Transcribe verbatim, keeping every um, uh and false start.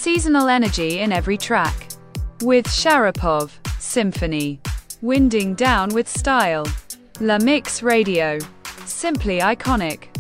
seasonal energy in every track. With Sharapov, Symphony. Winding down with style. La Mix Radio. Simply iconic.